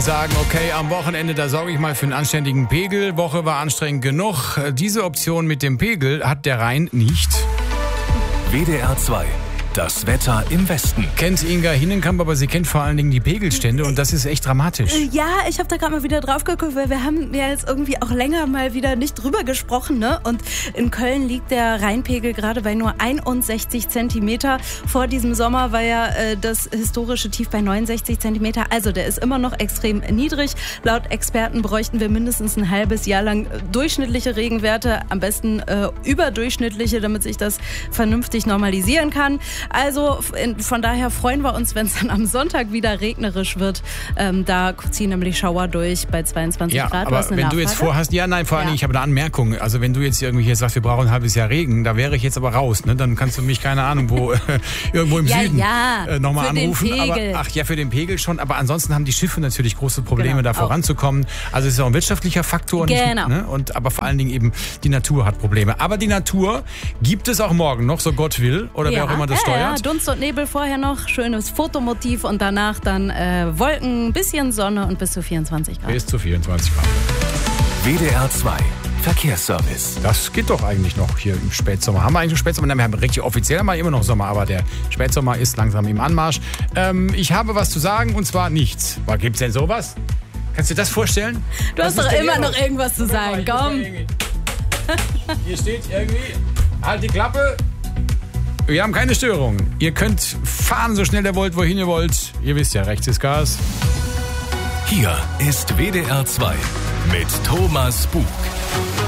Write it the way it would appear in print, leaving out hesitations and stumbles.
sagen, okay, am Wochenende, da sorge ich mal für einen anständigen Pegel. Woche war anstrengend genug. Diese Option mit dem Pegel hat der Rhein nicht. WDR 2. Das Wetter im Westen. Kennt Inga Hinnenkamp, aber sie kennt vor allen Dingen die Pegelstände und das ist echt dramatisch. Ja, ich habe da gerade mal wieder drauf geguckt, weil wir haben ja jetzt irgendwie auch länger mal wieder nicht drüber gesprochen, ne? Und in Köln liegt der Rheinpegel gerade bei nur 61 Zentimeter. Vor diesem Sommer war ja das historische Tief bei 69 Zentimeter. Also der ist immer noch extrem niedrig. Laut Experten bräuchten wir mindestens ein halbes Jahr lang durchschnittliche Regenwerte, am besten überdurchschnittliche, damit sich das vernünftig normalisieren kann. Also von daher freuen wir uns, wenn es dann am Sonntag wieder regnerisch wird. Da ziehen nämlich Schauer durch bei 22 ja, Grad. Aber wenn du jetzt vorhast, vor allen Dingen, ich habe eine Anmerkung. Also wenn du jetzt irgendwie hier sagst, wir brauchen ein halbes Jahr Regen, da wäre ich jetzt aber raus. Ne? Dann kannst du mich, keine Ahnung, wo irgendwo im Süden nochmal anrufen. Aber, für den Pegel schon. Aber ansonsten haben die Schiffe natürlich große Probleme, da voranzukommen. Also es ist auch ein wirtschaftlicher Faktor. Genau. Nicht, ne? Aber vor allen Dingen eben die Natur hat Probleme. Aber die Natur gibt es auch morgen noch, so Gott will. Oder wer auch immer das steuert. Ja, Dunst und Nebel vorher noch, schönes Fotomotiv und danach dann Wolken, bisschen Sonne und bis zu 24 Grad. Bis zu 24 Grad. WDR 2. Verkehrsservice. Das geht doch eigentlich noch hier im Spätsommer. Haben wir eigentlich einen Spätsommer? Nein, wir haben richtig offiziell mal immer noch Sommer, aber der Spätsommer ist langsam im Anmarsch. Ich habe was zu sagen und zwar nichts. Gibt's denn sowas? Kannst du dir das vorstellen? Du hast doch immer noch irgendwas zu sagen, komm. Hier steht irgendwie, halt die Klappe. Wir haben keine Störung. Ihr könnt fahren, so schnell ihr wollt, wohin ihr wollt. Ihr wisst ja, rechts ist Gas. Hier ist WDR 2 mit Thomas Bug.